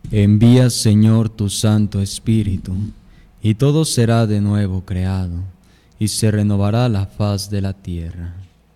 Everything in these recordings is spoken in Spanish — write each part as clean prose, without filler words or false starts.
Envía, Señor, tu Santo Espíritu, y todo será de nuevo creado, y se renovará la faz de la tierra.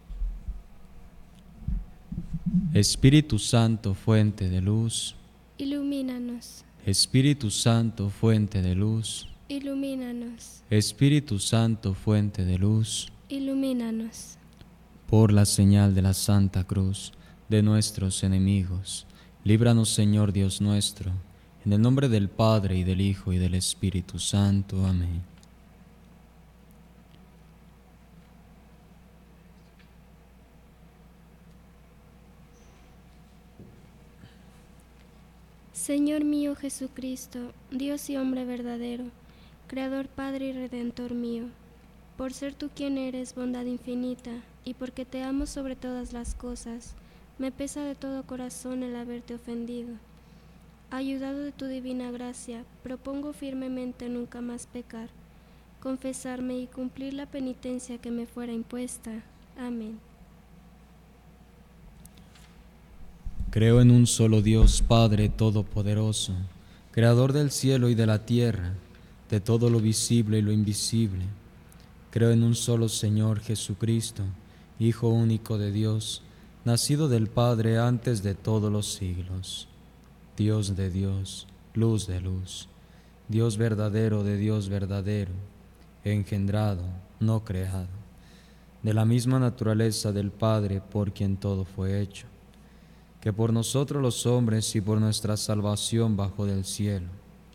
Espíritu Santo, fuente de luz, ilumínanos. Espíritu Santo, fuente de luz, Ilumínanos. Espíritu Santo, fuente de luz, Ilumínanos. por la señal de la Santa Cruz de nuestros enemigos, líbranos, Señor Dios nuestro, en el nombre del Padre, y del Hijo, y del Espíritu Santo. Amén. Señor mío Jesucristo, Dios y hombre verdadero, Creador, Padre y Redentor mío, por ser tú quien eres bondad infinita, y porque te amo sobre todas las cosas, me pesa de todo corazón el haberte ofendido. Ayudado de tu divina gracia, propongo firmemente nunca más pecar, confesarme y cumplir la penitencia que me fuera impuesta. Amén. Creo en un solo Dios, Padre Todopoderoso, Creador del cielo y de la tierra, de todo lo visible y lo invisible. Creo en un solo Señor Jesucristo, Hijo único de Dios, nacido del Padre antes de todos los siglos. Dios de Dios, luz de luz, Dios verdadero de Dios verdadero, engendrado, no creado, de la misma naturaleza del Padre por quien todo fue hecho, que por nosotros los hombres y por nuestra salvación bajó del cielo,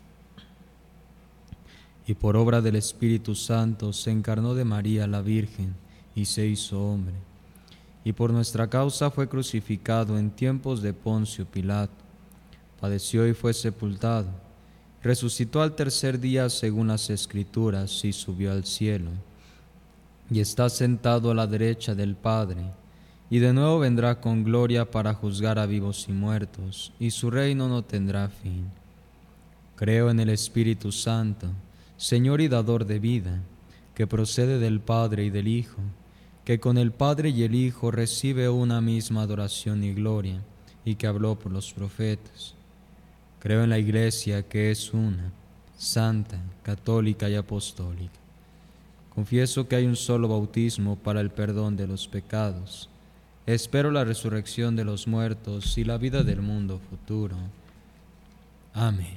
y por obra del Espíritu Santo se encarnó de María la Virgen y se hizo hombre, y por nuestra causa fue crucificado en tiempos de Poncio Pilato, padeció y fue sepultado, resucitó al tercer día según las Escrituras y subió al cielo, y está sentado a la derecha del Padre, y de nuevo vendrá con gloria para juzgar a vivos y muertos, y su reino no tendrá fin. Creo en el Espíritu Santo, Señor y dador de vida, que procede del Padre y del Hijo, que con el Padre y el Hijo recibe una misma adoración y gloria, y que habló por los profetas. Creo en la Iglesia, que es una, santa, católica y apostólica. Confieso que hay un solo bautismo para el perdón de los pecados. Espero la resurrección de los muertos y la vida del mundo futuro. Amén.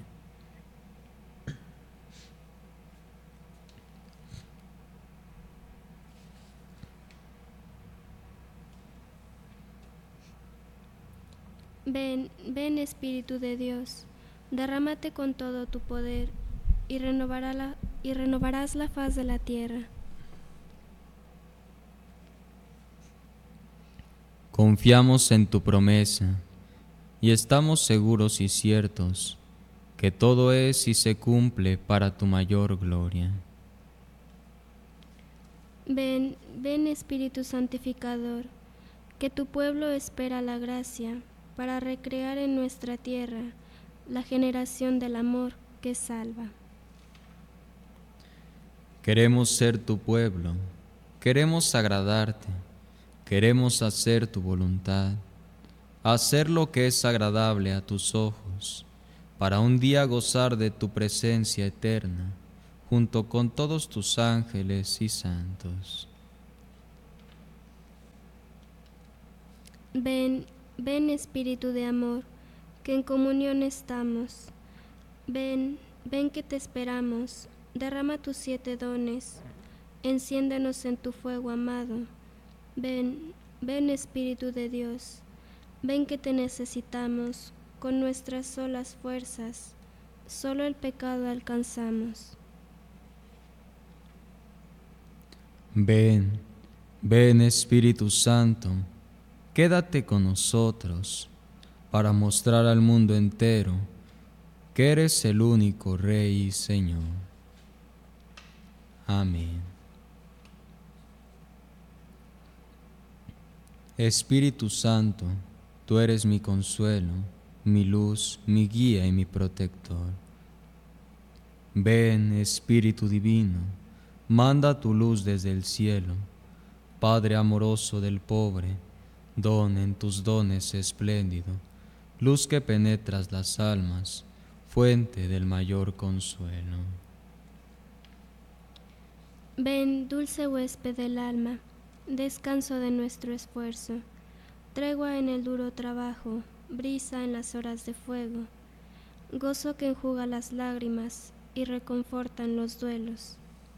Ven, ven Espíritu de Dios, derrámate con todo tu poder y renovarás la faz de la tierra. Confiamos en tu promesa y estamos seguros y ciertos que todo es y se cumple para tu mayor gloria. Ven, ven Espíritu Santificador, que tu pueblo espera la gracia para recrear en nuestra tierra la generación del amor que salva. Queremos ser tu pueblo, queremos agradarte, queremos hacer tu voluntad, hacer lo que es agradable a tus ojos, para un día gozar de tu presencia eterna, junto con todos tus ángeles y santos. Ven, ven Espíritu de amor, que en comunión estamos. Ven, ven que te esperamos, derrama tus 7 dones, enciéndenos en tu fuego amado. Ven, ven Espíritu de Dios, ven que te necesitamos, con nuestras solas fuerzas, solo el pecado alcanzamos. Ven, ven Espíritu Santo, quédate con nosotros para mostrar al mundo entero que eres el único Rey y Señor. Amén. Espíritu Santo, tú eres mi consuelo, mi luz, mi guía y mi protector. Ven, Espíritu Divino, manda tu luz desde el cielo, Padre amoroso del pobre, don en tus dones espléndido, luz que penetras las almas, fuente del mayor consuelo. Ven, dulce huésped del alma, descanso de nuestro esfuerzo, tregua en el duro trabajo, brisa en las horas de fuego, gozo que enjuga las lágrimas y reconforta en los duelos.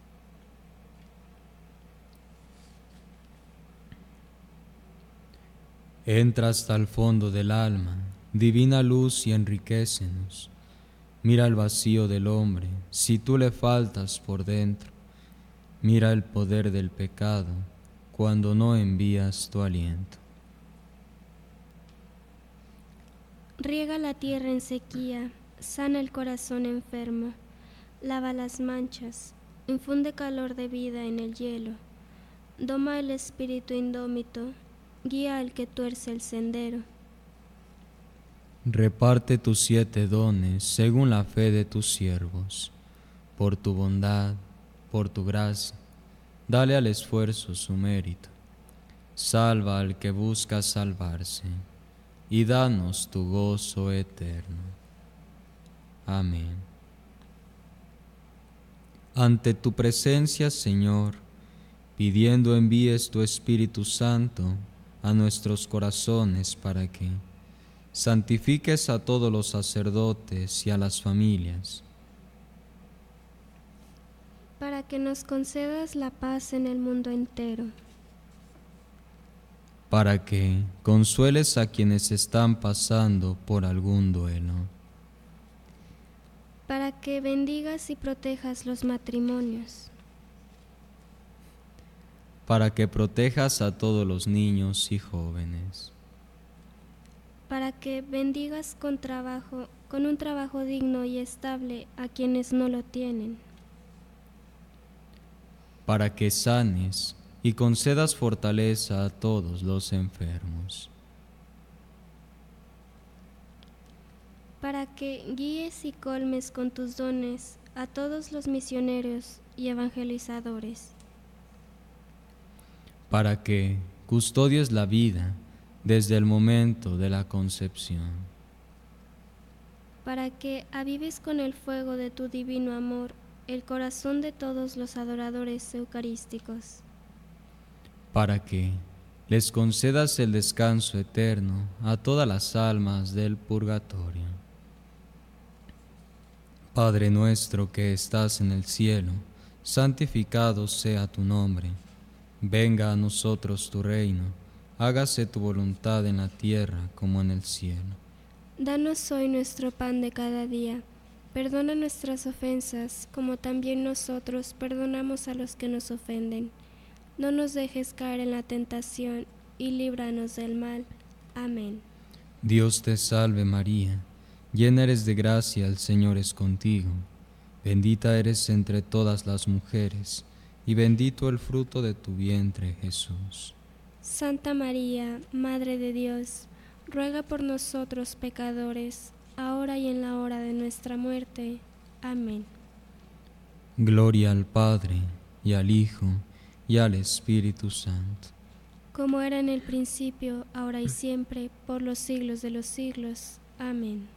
Entra hasta el fondo del alma, divina luz, y enriquécenos. Mira el vacío del hombre, si tú le faltas por dentro. Mira el poder del pecado, cuando no envías tu aliento. Riega la tierra en sequía, sana el corazón enfermo, lava las manchas, infunde calor de vida en el hielo, doma el espíritu indómito, guía al que tuerce el sendero. Reparte tus 7 dones según la fe de tus siervos. Por tu bondad, por tu gracia, dale al esfuerzo su mérito. Salva al que busca salvarse, y danos tu gozo eterno. Amén. Ante tu presencia, Señor, pidiendo envíes tu Espíritu Santo a nuestros corazones para que santifiques a todos los sacerdotes y a las familias, para que nos concedas la paz en el mundo entero, para que consueles a quienes están pasando por algún duelo, para que bendigas y protejas los matrimonios, para que protejas a todos los niños y jóvenes, para que bendigas con un trabajo digno y estable a quienes no lo tienen, para que sanes y concedas fortaleza a todos los enfermos, para que guíes y colmes con tus dones a todos los misioneros y evangelizadores, para que custodies la vida desde el momento de la concepción, para que avives con el fuego de tu divino amor el corazón de todos los adoradores eucarísticos, para que les concedas el descanso eterno a todas las almas del purgatorio. Padre nuestro que estás en el cielo, santificado sea tu nombre. Venga a nosotros tu reino, hágase tu voluntad en la tierra como en el cielo. Danos hoy nuestro pan de cada día. Perdona nuestras ofensas, como también nosotros perdonamos a los que nos ofenden. No nos dejes caer en la tentación, y líbranos del mal. Amén. Dios te salve María, llena eres de gracia, el Señor es contigo. Bendita eres entre todas las mujeres, y bendito el fruto de tu vientre, Jesús. Santa María, Madre de Dios, ruega por nosotros pecadores, ahora y en la hora de nuestra muerte. Amén. Gloria al Padre, y al Hijo, y al Espíritu Santo. Como era en el principio, ahora y siempre, por los siglos de los siglos. Amén.